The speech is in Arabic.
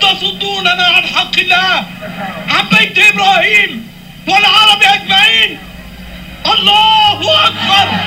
تصدوننا عن حق الله، عن بيت إبراهيم والعرب أجمعين. الله أكبر.